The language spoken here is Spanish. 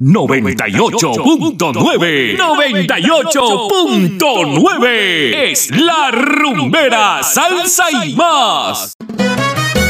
98.9. 98.9 es La Rumbera, salsa y más.